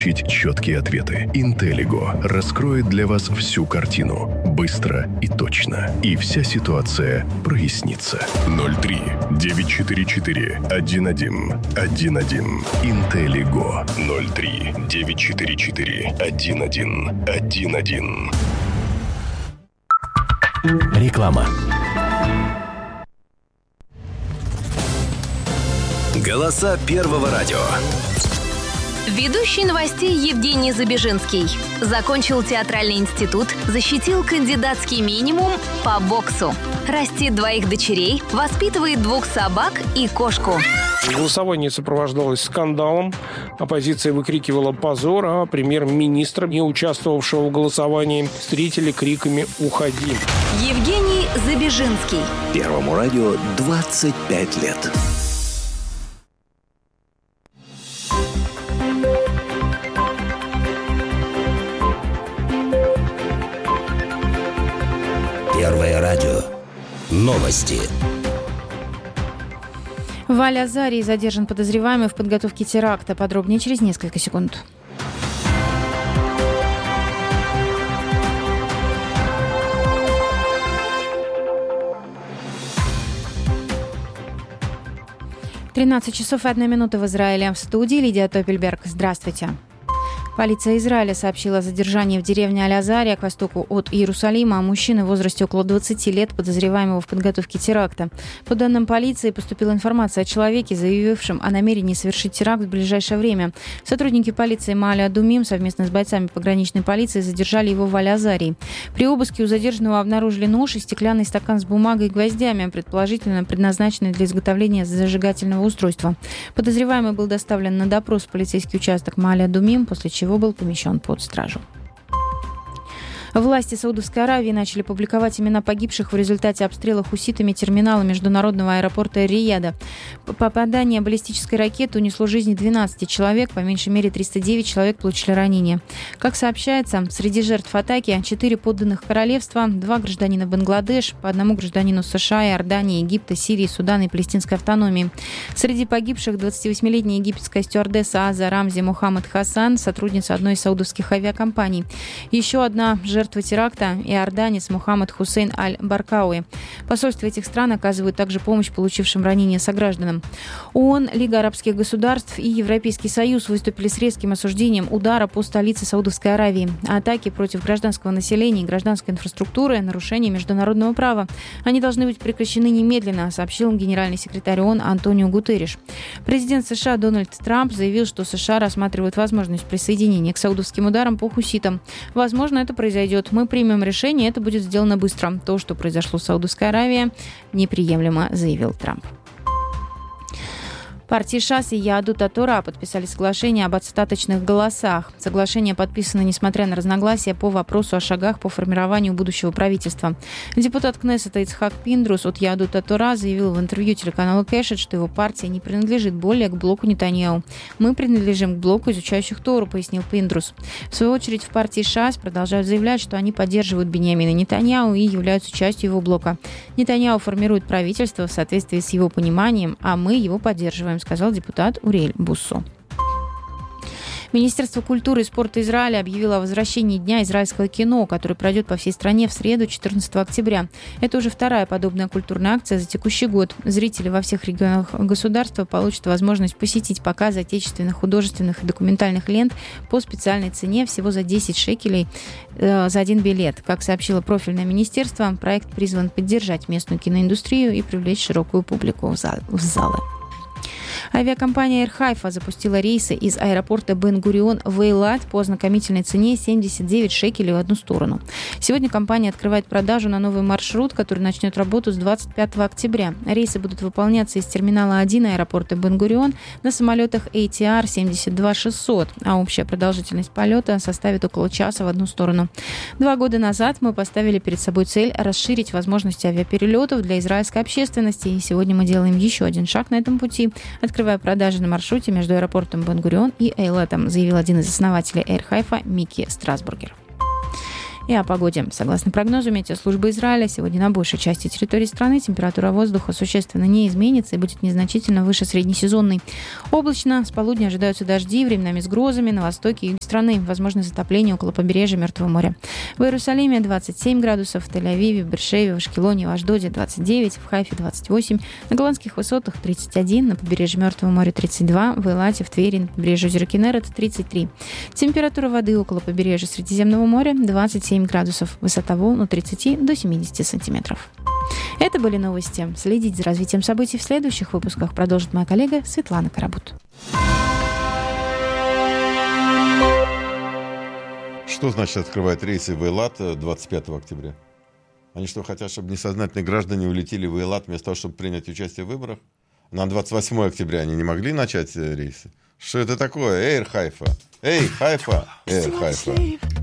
Четкие ответы. Интеллиго раскроет для вас всю картину. Быстро и точно. И вся ситуация прояснится. 03-944-1111. Интеллиго. 03-944-1111. Реклама. Голоса Первого радио. Ведущий новостей Евгений Забежинский. Закончил театральный институт, защитил кандидатский минимум по боксу. Растит 2 дочерей, воспитывает 2 собак и кошку. Голосование сопровождалось скандалом. Оппозиция выкрикивала позор, а премьер-министр, не участвовавшего в голосовании, встретили криками «Уходи!». Евгений Забежинский. Первому радио 25 лет. Первое радио. Новости. В Аль-Азарии задержан подозреваемый в подготовке теракта. Подробнее через несколько секунд. «13 часов и 1 минута в Израиле». В студии Лидия Топельберг. Здравствуйте. Полиция Израиля сообщила о задержании в деревне Аль-Азария к востоку от Иерусалима мужчины в возрасте около 20 лет, подозреваемого в подготовке теракта. По данным полиции, поступила информация о человеке, заявившем о намерении совершить теракт в ближайшее время. Сотрудники полиции Мааля-Адумим совместно с бойцами пограничной полиции задержали его в Аль-Азарии. При обыске у задержанного обнаружили нож и стеклянный стакан с бумагой и гвоздями, предположительно предназначенный для изготовления зажигательного устройства. Подозреваемый был доставлен на допрос в полицейский участок Мааля-Адумим, после чего был помещен под стражу. Власти Саудовской Аравии начали публиковать имена погибших в результате обстрела хуситами терминала международного аэропорта Рияда. Попадание баллистической ракеты унесло жизни 12 человек, по меньшей мере 309 человек получили ранения. Как сообщается, среди жертв атаки 4 подданных королевства, 2 гражданина Бангладеш, по 1 гражданину США, Иордании, Египта, Сирии, Судана и Палестинской автономии. Среди погибших 28-летняя египетская стюардесса Аза Рамзи Мухаммад Хасан, сотрудница одной из саудовских авиакомпаний. Еще одна жертва теракта – иорданец Мухаммад Хусейн Аль-Баркауи. Посольства этих стран оказывают также помощь получившим ранения согражданам. ООН, Лига арабских государств и Европейский Союз выступили с резким осуждением удара по столице Саудовской Аравии. Атаки против гражданского населения и гражданской инфраструктуры – нарушение международного права. Они должны быть прекращены немедленно, сообщил генеральный секретарь ООН Антонио Гутерриш. Президент США Дональд Трамп заявил, что США рассматривают возможность присоединения к саудовским ударам по хуситам. Возможно, это произойдет. Мы примем решение, это будет сделано быстро. То, что произошло в Саудовской Аравии, неприемлемо, заявил Трамп. Партии ШАС и Яадут ат-Тора подписали соглашение об остаточных голосах. Соглашение подписано, несмотря на разногласия по вопросу о шагах по формированию будущего правительства. Депутат Кнессета Ицхак Пиндрус от Яадут ат-Тора заявил в интервью телеканалу Кэшет, что его партия не принадлежит более к блоку Нетаньяху. «Мы принадлежим к блоку изучающих Тору», пояснил Пиндрус. В свою очередь в партии ШАС продолжают заявлять, что они поддерживают Биньямина Нетаньяху и являются частью его блока. Нетаньяху формирует правительство в соответствии с его пониманием, а мы его поддерживаем, сказал депутат Уриэль Буссо. Министерство культуры и спорта Израиля объявило о возвращении Дня израильского кино, который пройдет по всей стране в среду, 14 октября. Это уже вторая подобная культурная акция за текущий год. Зрители во всех регионах государства получат возможность посетить показы отечественных художественных и документальных лент по специальной цене всего за 10 шекелей за один билет. Как сообщило профильное министерство, проект призван поддержать местную киноиндустрию и привлечь широкую публику в залы. Авиакомпания Air Haifa запустила рейсы из аэропорта Бен-Гурион в Эйлат по ознакомительной цене 79 шекелей в одну сторону. Сегодня компания открывает продажу на новый маршрут, который начнет работу с 25 октября. Рейсы будут выполняться из терминала 1 аэропорта Бен-Гурион на самолетах ATR 72-600, а общая продолжительность полета составит около часа в одну сторону. 2 года назад мы поставили перед собой цель расширить возможности авиаперелетов для израильской общественности, и сегодня мы делаем еще один шаг на этом пути, открывая продажи на маршруте между аэропортом Бен-Гурион и Эйлатом, заявил один из основателей Air Haifa Микки Страсбургер. И о погоде. Согласно прогнозу метеослужбы Израиля, сегодня на большей части территории страны температура воздуха существенно не изменится и будет незначительно выше среднесезонной. Облачно, с полудня ожидаются дожди, временами с грозами на востоке и юге страны. Возможно затопление около побережья Мертвого моря. В Иерусалиме 27 градусов, в Тель-Авиве, в Бер-Шеве, в Ашкелоне, в Ашдоде 29, в Хайфе 28, на Голландских высотах 31, на побережье Мертвого моря 32, в Эйлате, в Твери, на побережье озера Кинерет 33. Температура воды около побережья Средиземного моря 27 градусов, высота волн от 30 до 70 сантиметров. Это были новости. Следить за развитием событий в следующих выпусках продолжит моя коллега Светлана Карабут. Что значит открывать рейсы в Эйлат 25 октября? Они что, хотят, чтобы несознательные граждане улетели в Эйлат вместо того, чтобы принять участие в выборах? На 28 октября они не могли начать рейсы? Что это такое? Эйр Хайфа! Эй, Хайфа! Эйр Хайфа!